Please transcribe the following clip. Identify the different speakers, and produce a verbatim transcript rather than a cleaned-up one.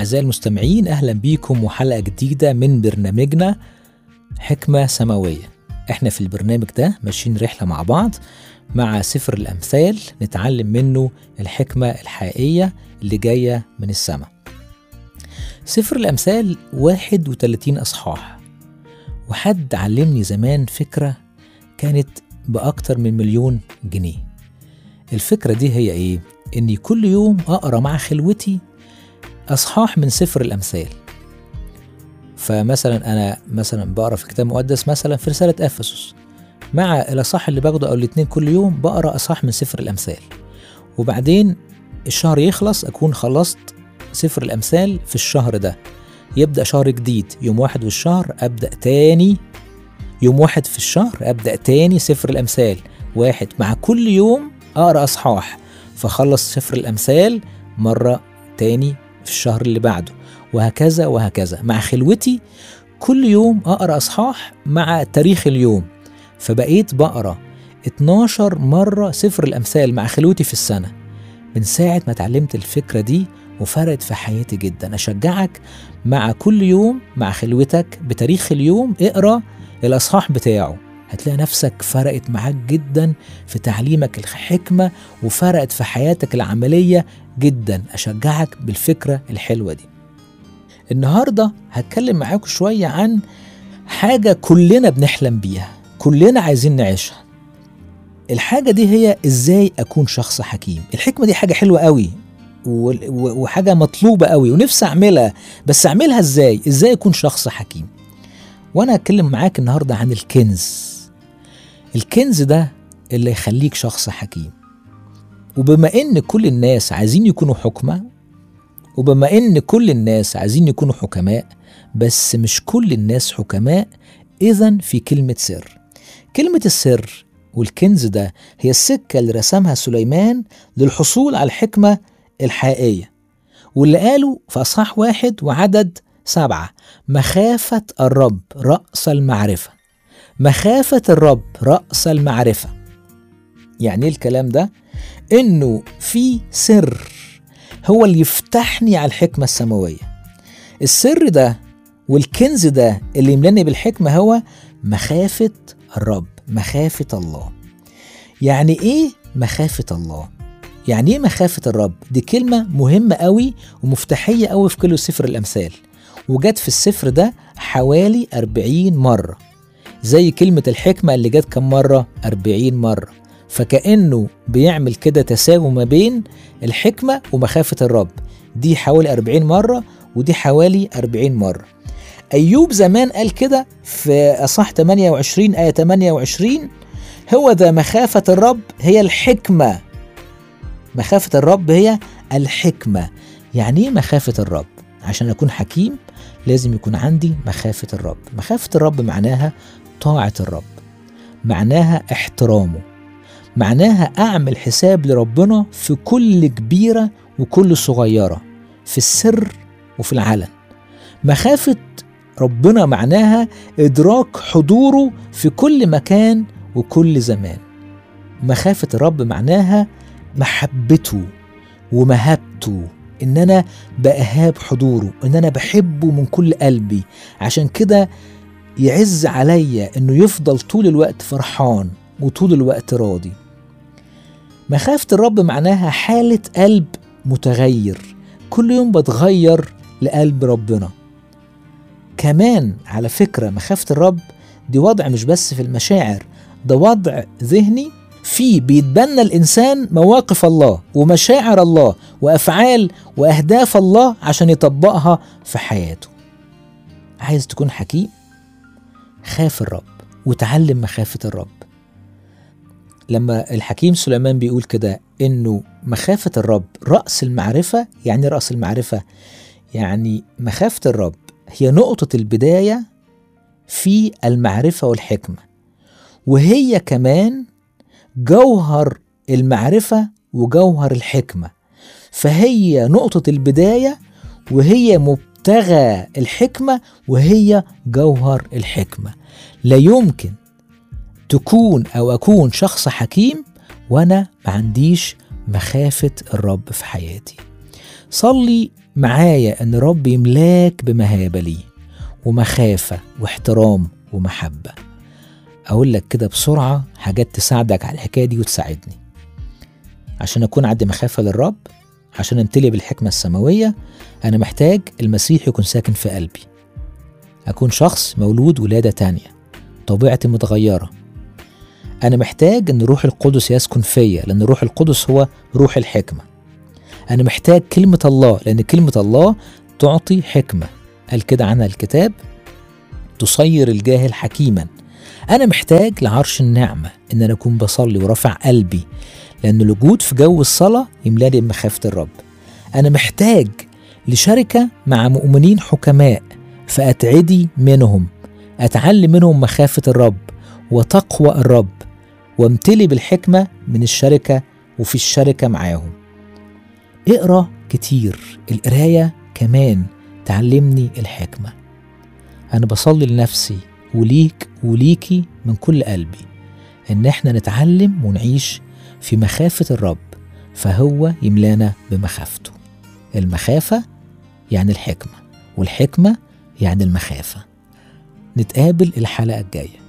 Speaker 1: أعزائي المستمعين، أهلا بيكم وحلقة جديدة من برنامجنا حكمة سماوية. احنا في البرنامج ده ماشيين رحلة مع بعض مع سفر الأمثال، نتعلم منه الحكمة الحقيقية اللي جاية من السماء. سفر الأمثال واحد وثلاثين أصحاح، وحد علمني زمان فكرة كانت بأكتر من مليون جنيه. الفكرة دي هي إيه؟ إني كل يوم أقرأ مع خلوتي أصحاح من سفر الأمثال. فمثلا أنا مثلا بقرأ في كتاب مقدس، مثلا في رسالة أفسس، مع الأصحاح اللي باخده أو الاتنين كل يوم بقرأ أصحاح من سفر الأمثال، وبعدين الشهر يخلص أكون خلصت سفر الأمثال في الشهر ده. يبدأ شهر جديد يوم واحد والشهر أبدأ تاني، يوم واحد في الشهر أبدأ تاني سفر الأمثال واحد، مع كل يوم أقرأ أصحاح فخلص سفر الأمثال مرة تاني في الشهر اللي بعده، وهكذا وهكذا. مع خلوتي كل يوم أقرأ أصحاح مع تاريخ اليوم، فبقيت بقرأ اتناشر مرة سفر الأمثال مع خلوتي في السنة من ساعة ما اتعلمت الفكرة دي، وفرقت في حياتي جدا. أشجعك مع كل يوم مع خلوتك بتاريخ اليوم اقرأ الأصحاح بتاعه، هتلاقي نفسك فرقت معاك جدا في تعليمك الحكمة، وفرقت في حياتك العملية جدا. أشجعك بالفكرة الحلوة دي. النهاردة هتكلم معاكم شوية عن حاجة كلنا بنحلم بيها، كلنا عايزين نعيشها. الحاجة دي هي إزاي أكون شخص حكيم. الحكمة دي حاجة حلوة قوي وحاجة مطلوبة قوي ونفسي أعملها، بس أعملها إزاي؟ إزاي أكون شخص حكيم؟ وأنا هتكلم معاك النهاردة عن الكنز. الكنز ده اللي يخليك شخص حكيم. وبما إن كل الناس عايزين يكونوا حكمة، وبما إن كل الناس عايزين يكونوا حكماء، بس مش كل الناس حكماء، إذن في كلمة سر. كلمة السر والكنز ده هي السكة اللي رسمها سليمان للحصول على الحكمة الحقيقية، واللي قالوا في أصحاح واحد وعدد سبعة: مخافة الرب رأس المعرفة. مخافة الرب رأس المعرفة. يعني الكلام ده إنه في سر هو اللي يفتحني على الحكمة السماوية. السر ده والكنز ده اللي يملاني بالحكمة هو مخافة الرب، مخافة الله. يعني إيه مخافة الله؟ يعني إيه مخافة الرب؟ دي كلمة مهمة قوي ومفتاحية قوي في كل سفر الأمثال، وجت في السفر ده حوالي أربعين مرة، زي كلمة الحكمة اللي جت كم مرة؟ أربعين مرة. فكأنه بيعمل كده تساوي ما بين الحكمة ومخافة الرب. دي حوالي أربعين مرة ودي حوالي أربعين مرة. أيوب زمان قال كده في أصحاح ثمانية وعشرين آية ثمانية وعشرين: هو ذا مخافة الرب هي الحكمة. مخافة الرب هي الحكمة. يعني ايه مخافة الرب؟ عشان أكون حكيم لازم يكون عندي مخافة الرب. مخافة الرب معناها طاعة الرب، معناها احترامه، معناها أعمل حساب لربنا في كل كبيرة وكل صغيرة، في السر وفي العلن. مخافة ربنا معناها إدراك حضوره في كل مكان وكل زمان. مخافة الرب معناها محبته ومهابته، إن أنا بأهاب حضوره، إن أنا بحبه من كل قلبي، عشان كده يعز عليا إنه يفضل طول الوقت فرحان وطول الوقت راضي. مخافة الرب معناها حالة قلب متغير، كل يوم بتغير لقلب ربنا. كمان على فكرة مخافة الرب دي وضع مش بس في المشاعر، ده وضع ذهني فيه بيتبنى الإنسان مواقف الله ومشاعر الله وأفعال وأهداف الله عشان يطبقها في حياته. عايز تكون حكيم؟ خاف الرب وتعلم مخافة الرب. لما الحكيم سليمان بيقول كده إنه مخافة الرب رأس المعرفة، يعني رأس المعرفة يعني مخافة الرب هي نقطة البداية في المعرفة والحكمة، وهي كمان جوهر المعرفة وجوهر الحكمة. فهي نقطة البداية وهي مبتغى الحكمة وهي جوهر الحكمة. لا يمكن تكون أو أكون شخص حكيم وأنا ما عنديش مخافة الرب في حياتي. صلي معايا ان رب يملاك بمهابة ليه ومخافة واحترام ومحبة؟ اقول لك كده بسرعة حاجات تساعدك على الحكاية دي وتساعدني. عشان اكون عندي مخافة للرب، عشان امتلي بالحكمة السماوية، انا محتاج المسيح يكون ساكن في قلبي، اكون شخص مولود ولادة تانية، طبيعتي متغيرة. انا محتاج ان روح القدس يسكن فيا، لان روح القدس هو روح الحكمة. انا محتاج كلمة الله، لان كلمة الله تعطي حكمة، قال كده عنها الكتاب تصير الجاهل حكيما. انا محتاج لعرش النعمة، ان انا اكون بصلي ورافع قلبي، لان الوجود في جو الصلاة يملاني بمخافة الرب. انا محتاج لشركة مع مؤمنين حكماء، فأتعدي منهم، أتعلم منهم مخافة الرب وتقوى الرب، وامتلي بالحكمة من الشركة وفي الشركة معاهم. اقرأ كتير، القراية كمان تعلمني الحكمة. أنا بصلي لنفسي وليك وليكي من كل قلبي إن احنا نتعلم ونعيش في مخافة الرب، فهو يملانا بمخافته. المخافة يعني الحكمة، والحكمة يعني المخافة. نتقابل الحلقة الجاية.